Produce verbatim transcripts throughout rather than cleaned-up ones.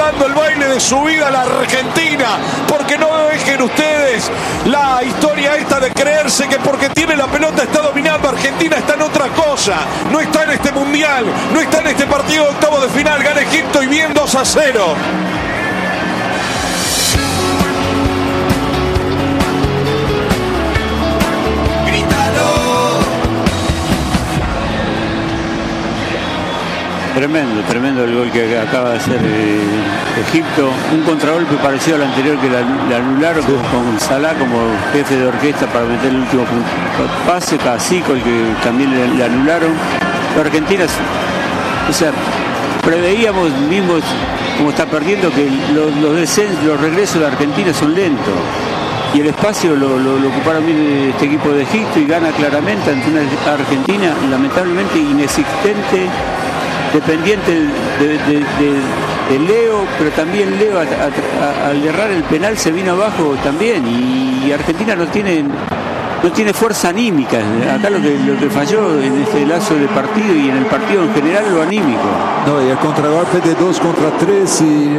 dando el baile de su vida a la Argentina, porque no dejen ustedes la historia esta de creerse que porque tiene la pelota está dominando. Argentina está en otra cosa, no está en este mundial, no está en este partido de octavo de final. Gana Egipto y bien dos a cero. Tremendo, tremendo el gol que acaba de hacer eh, Egipto. Un contragolpe parecido al anterior que le anularon con, con Salah como jefe de orquesta para meter el último pase. Cacico, el que también le, le anularon. La Argentina, o sea, preveíamos mismos como está perdiendo que los, los, descensos, los regresos de Argentina son lentos. Y el espacio lo, lo, lo ocuparon bien este equipo de Egipto y gana claramente ante una Argentina lamentablemente inexistente, dependiente de, de, de, de Leo, pero también Leo a, a, a, al errar el penal se vino abajo también, y, y Argentina no tiene no tiene fuerza anímica. Acá lo que, lo que falló en este lazo de partido y en el partido en general, lo anímico. No, y el contragolpe de dos contra tres y,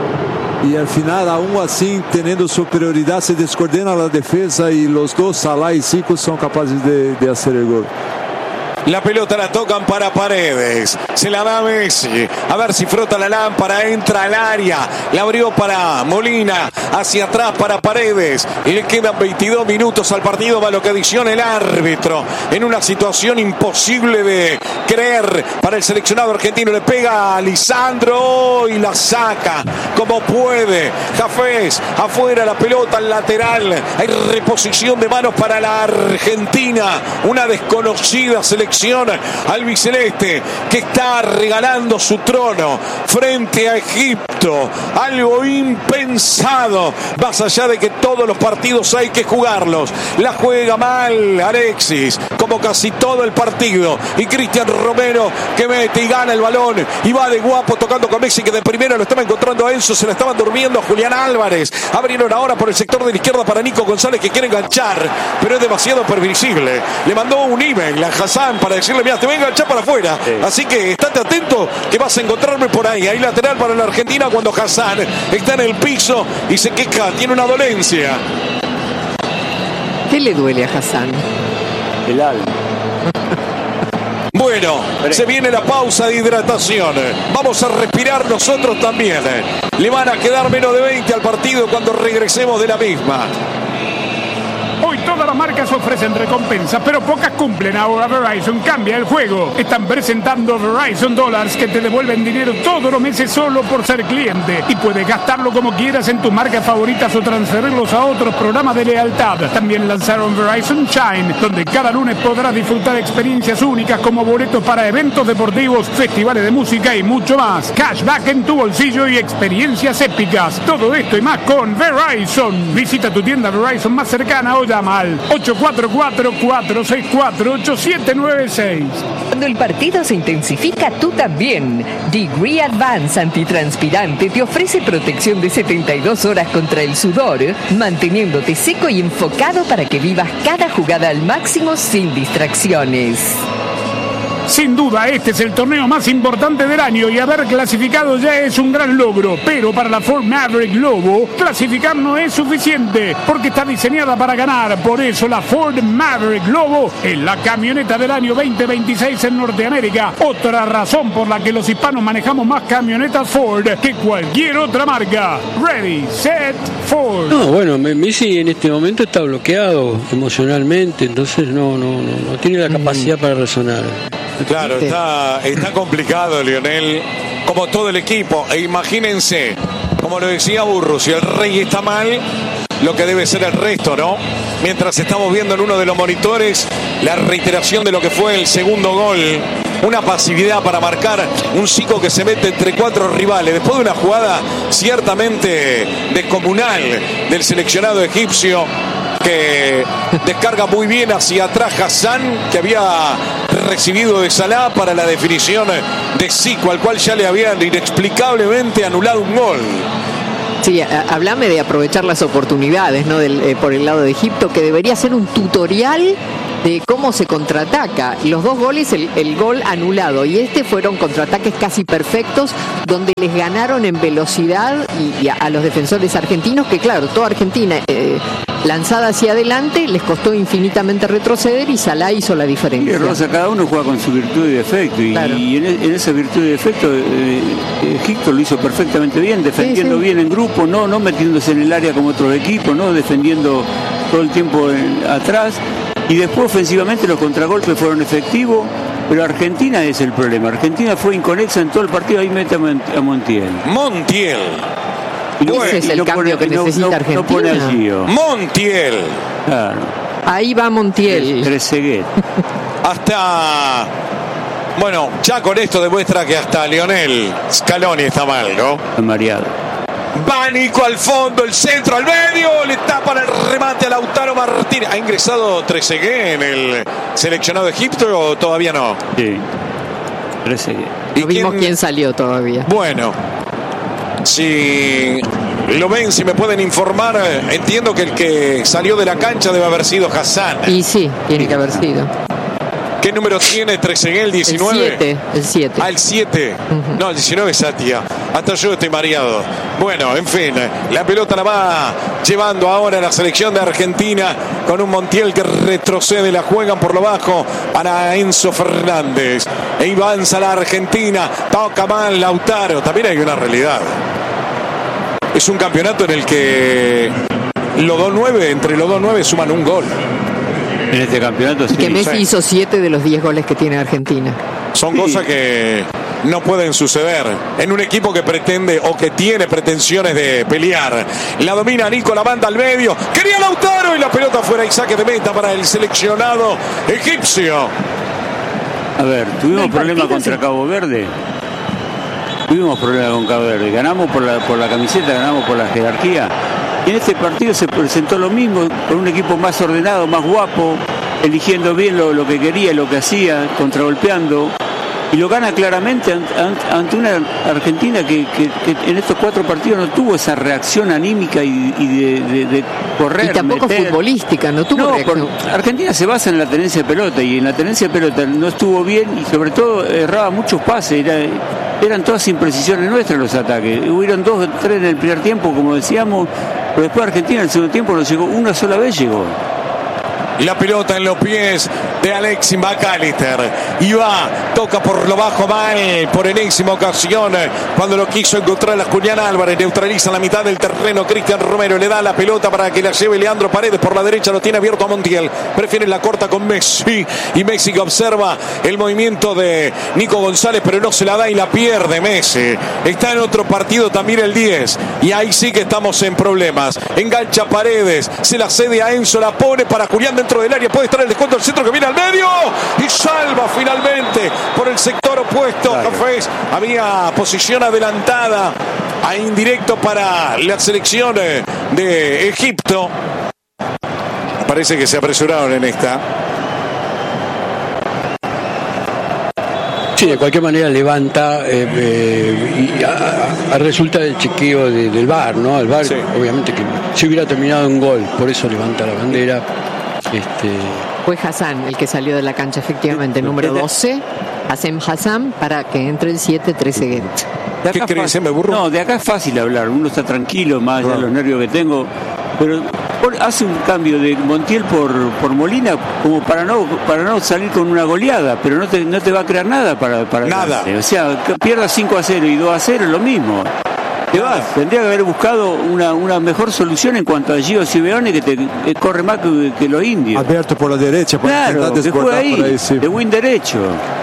y al final aún así teniendo superioridad se descoordena la defensa y los dos, Salah y Zico, son capaces de, de hacer el gol. La pelota la tocan para Paredes. Se la da Messi. A ver si frota la lámpara. Entra al área. La abrió para Molina. Hacia atrás para Paredes. Y le quedan veintidós minutos al partido. Va lo que adiciona el árbitro. En una situación imposible de creer para el seleccionado argentino. Le pega a Lisandro y la saca como puede. Jafés afuera, la pelota al lateral. Hay reposición de manos para la Argentina. Una desconocida selección albiceleste que está regalando su trono frente a Egipto. Algo impensado, más allá de que todos los partidos hay que jugarlos. La juega mal Alexis, como casi todo el partido, y Cristian Romero que mete y gana el balón y va de guapo tocando con Messi, que de primero lo estaba encontrando a Enzo, se la estaban durmiendo a Julián Álvarez. Abrieron ahora por el sector de la izquierda para Nico González, que quiere enganchar, pero es demasiado previsible. Le mandó un email a Hassan para decirle: mira, te voy a enganchar para afuera, sí. Así que estate atento que vas a encontrarme por ahí. Hay lateral para la Argentina cuando Hassan está en el piso y se queja, tiene una dolencia. ¿Qué le duele a Hassan? El alma. Bueno, se viene la pausa de hidratación. Vamos a respirar nosotros también. Le van a quedar menos de veinte al partido cuando regresemos de la misma. Hoy todas las marcas ofrecen recompensas, pero pocas cumplen. Ahora Verizon cambia el juego. Están presentando Verizon Dollars, que te devuelven dinero todos los meses solo por ser cliente. Y puedes gastarlo como quieras en tus marcas favoritas o transferirlos a otros programas de lealtad. También lanzaron Verizon Shine, donde cada lunes podrás disfrutar experiencias únicas como boletos para eventos deportivos, festivales de música y mucho más. Cashback en tu bolsillo y experiencias épicas. Todo esto y más con Verizon. Visita tu tienda Verizon más cercana o llama al ocho cuatro cuatro, cuatro seis cuatro, ocho siete nueve seis. Cuando el partido se intensifica, tú también. Degree Advance Antitranspirante te ofrece protección de setenta y dos horas contra el sudor, manteniéndote seco y enfocado para que vivas cada jugada al máximo sin distracciones. Sin duda, este es el torneo más importante del año y haber clasificado ya es un gran logro. Pero para la Ford Maverick Lobo, clasificar no es suficiente porque está diseñada para ganar. Por eso la Ford Maverick Lobo es la camioneta del año veinte veintiséis en Norteamérica. Otra razón por la que los hispanos manejamos más camionetas Ford que cualquier otra marca. Ready, set, Ford. No, bueno, Messi en este momento está bloqueado emocionalmente, entonces no, no, no, no tiene la capacidad mm. para resonar. Claro, está, está complicado, Lionel, como todo el equipo. E imagínense, como lo decía Burro, si el Rey está mal, lo que debe ser el resto, ¿no? Mientras estamos viendo en uno de los monitores la reiteración de lo que fue el segundo gol. Una pasividad para marcar un Zico que se mete entre cuatro rivales. Después de una jugada ciertamente descomunal del seleccionado egipcio, que descarga muy bien hacia atrás Hassan, que había recibido de Salah para la definición de Zico, al cual ya le habían inexplicablemente anulado un gol. Sí, háblame de aprovechar las oportunidades, ¿no? Del, eh, por el lado de Egipto, que debería ser un tutorial de cómo se contraataca. Los dos goles, el, el gol anulado y este fueron contraataques casi perfectos, donde les ganaron en velocidad y, y a, a los defensores argentinos, que claro, toda Argentina eh, lanzada hacia adelante, les costó infinitamente retroceder y Salah hizo la diferencia. Y Rosa, cada uno juega con su virtud y defecto, y, claro. y en, en esa virtud y defecto eh, Egipto lo hizo perfectamente bien, defendiendo sí, sí. bien en grupo, no, no metiéndose en el área como otros equipos, no defendiendo todo el tiempo en, atrás. Y después ofensivamente los contragolpes fueron efectivos, pero Argentina es el problema. Argentina fue inconexa en todo el partido, ahí mete a Montiel. Montiel. Y no, ese es el cambio pone, que necesita no, Argentina. No pone allí, oh. Montiel. Claro. Ahí va Montiel. Trezeguet. Hasta... Bueno, ya con esto demuestra que hasta Lionel Scaloni está mal, ¿no? Está mareado. Va Nico al fondo, el centro al medio, le tapan el remate a Lautaro Martínez. ¿Ha ingresado Trezeguet en el seleccionado de Egipto o todavía no? Sí, Trezeguet. No vimos quién... quién salió todavía. Bueno, si lo ven, si me pueden informar, entiendo que el que salió de la cancha debe haber sido Hassan. Y sí, tiene que haber sido. ¿Qué número tiene Trezeguet? ¿El diecinueve? El siete. El siete. Ah, el siete. Uh-huh. No, el diecinueve es Satia. Hasta yo estoy mareado. Bueno, en fin, la pelota la va llevando ahora la selección de Argentina con un Montiel que retrocede, la juegan por lo bajo para Enzo Fernández. E avanza la Argentina, toca mal Lautaro. También hay una realidad. Es un campeonato en el que los dos nueve, entre los dos nueve suman un gol. En este campeonato sí. Y que Messi sí. hizo siete de los diez goles que tiene Argentina. Son sí. cosas que no pueden suceder en un equipo que pretende o que tiene pretensiones de pelear. La domina Nico, la manda al medio. Quería Lautaro y la pelota fuera y saque de meta para el seleccionado egipcio. A ver, tuvimos problemas contra Cabo Verde. Tuvimos problemas con Cabo Verde. Ganamos por la, por la camiseta, ganamos por la jerarquía. Y en este partido se presentó lo mismo, con un equipo más ordenado, más guapo, eligiendo bien lo, lo que quería, lo que hacía, contragolpeando. Y lo gana claramente ante una Argentina que, que, que en estos cuatro partidos no tuvo esa reacción anímica y, y de, de, de correr. Y tampoco meter. futbolística, no tuvo no, reacción. Argentina se basa en la tenencia de pelota y en la tenencia de pelota no estuvo bien y sobre todo erraba muchos pases. Era, eran todas imprecisiones nuestras los ataques. Hubieron dos o tres en el primer tiempo, como decíamos, pero después Argentina en el segundo tiempo no llegó, una sola vez llegó. La pelota en los pies de Alexis McAllister. Y va, toca por lo bajo mal, por enésima ocasión. Cuando lo quiso encontrar a Julián Álvarez, neutraliza la mitad del terreno. Cristian Romero le da la pelota para que la lleve Leandro Paredes. Por la derecha lo tiene abierto a Montiel. Prefiere la corta con Messi. Y Messi que observa el movimiento de Nico González, pero no se la da y la pierde Messi. Está en otro partido también el diez. Y ahí sí que estamos en problemas. Engancha Paredes, se la cede a Enzo, la pone para Julián dentro del área, puede estar el descuento del centro que viene al medio y salva finalmente por el sector opuesto. Claro. Cafés, había posición adelantada a indirecto para la selección de Egipto. Parece que se apresuraron en esta. Sí, de cualquier manera levanta eh, eh, y a, a resulta del chequeo de, del V A R, ¿no? El V A R, sí. Obviamente que si hubiera terminado en gol, por eso levanta la bandera. Este... Fue Hassan el que salió de la cancha, efectivamente, número doce, Hassem Hassan, para que entre el siete, Trezeguet. ¿Qué crees, me burro? No, de acá es fácil hablar, uno está tranquilo, más allá de los nervios que tengo, pero hace un cambio de Montiel por, por Molina como para no para no salir con una goleada, pero no te, no te va a crear nada para, para nada. Ganarse. O sea, que pierda cinco a cero y dos a cero es lo mismo. Te vas, tendría que haber buscado una, una mejor solución en cuanto a Gio Simeone, que te eh, corre más que, que los indios. Abierto por la derecha, por claro, que juega ahí, por ahí sí. De buen derecho.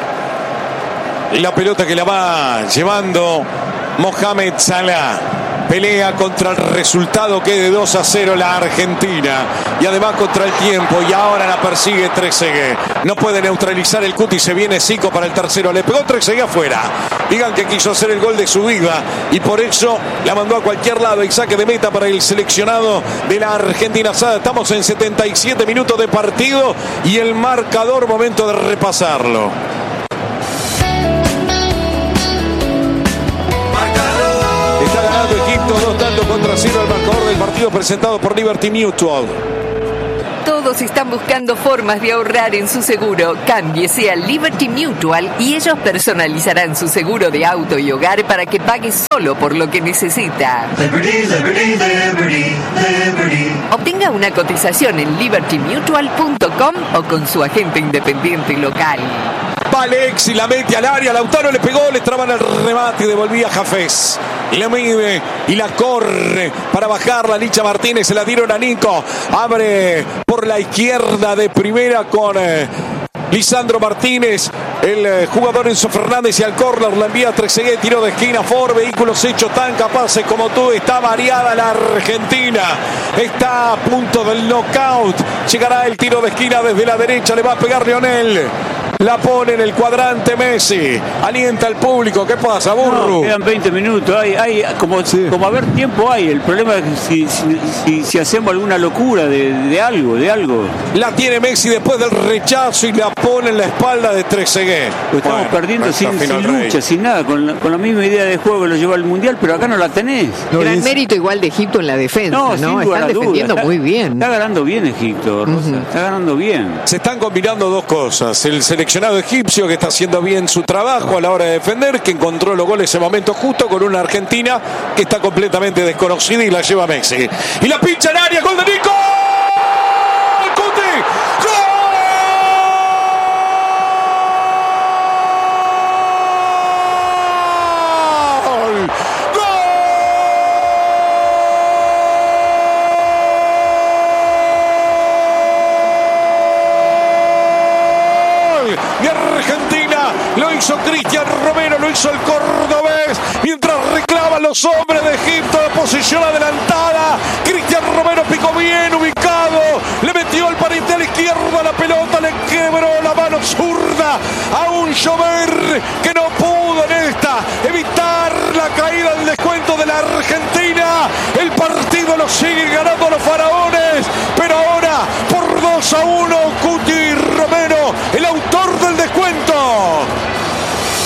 La pelota que la va llevando Mohamed Salah. Pelea contra el resultado que de dos a cero la Argentina. Y además contra el tiempo. Y ahora la persigue Trezeguet. No puede neutralizar el Cuti. Se viene Zico para el tercero. Le pegó Trezeguet afuera. Digan que quiso hacer el gol de su vida. Y por eso la mandó a cualquier lado. Y saque de meta para el seleccionado de la Argentina. Estamos en setenta y siete minutos de partido. Y el marcador, momento de repasarlo. Egipto, dos tantos contra cero el marcador del partido presentado por Liberty Mutual. todos están buscando formas de ahorrar en su seguro. Cámbiese a Liberty Mutual y ellos personalizarán su seguro de auto y hogar para que pague solo por lo que necesita. Liberty, liberty, liberty, liberty. Obtenga una cotización en liberty mutual punto com o con su agente independiente local. Alexi la mete al área, Lautaro le pegó, le traban el remate y devolvía Jafés. Y la mide y la corre para bajarla. Licha Martínez, se la dieron a Nico. Abre por la izquierda de primera con eh, Lisandro Martínez. El eh, jugador Enzo Fernández y al córner la envía a Trezeguet. Tiro de esquina, Ford, vehículos hechos tan capaces como tú. Está variada la Argentina. Está a punto del knockout. Llegará el tiro de esquina desde la derecha. Le va a pegar Lionel. La pone en el cuadrante Messi. Alienta al público. ¿Qué pasa, Burru? No, quedan veinte minutos. Hay, hay como, sí. como a ver tiempo hay. El problema es que si, si, si, si hacemos alguna locura de, de algo, de algo. La tiene Messi después del rechazo y la pone en la espalda de Trezeguet. Pues estamos bueno, perdiendo sin, sin lucha, rey. sin nada, con la, con la misma idea de juego que lo lleva al Mundial, pero acá no la tenés. No, Gran es... mérito igual de Egipto en la defensa, ¿no? ¿no? Están defendiendo está, muy bien. Está ganando bien Egipto, Rosa. Uh-huh. Está ganando bien. Se están combinando dos cosas. El seleccionado egipcio que está haciendo bien su trabajo a la hora de defender, que encontró los goles en momento justo, con una Argentina que está completamente desconocida y la lleva Messi. Y la pincha en área, gol de Nico. Lo hizo Cristian Romero, lo hizo el cordobés, mientras reclaman los hombres de Egipto de posición adelantada. Cristian Romero picó bien ubicado, le metió el pariente izquierdo a la pelota, le quebró la mano zurda a un Llover que no pudo en esta evitar la caída del descuento de la Argentina. El partido lo sigue ganando los faraones